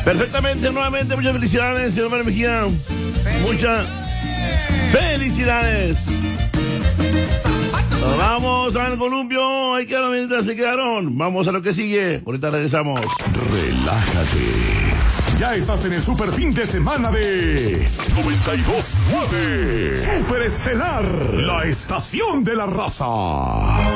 Perfectamente, nuevamente, muchas felicidades, señor Mario Mejía. Muchas felicidades. Vamos al columpio. Ahí quedaron mientras se quedaron. Vamos a lo que sigue. Ahorita regresamos. Relájate. Ya estás en el super fin de semana de 92.9. Super Estelar, la estación de la raza.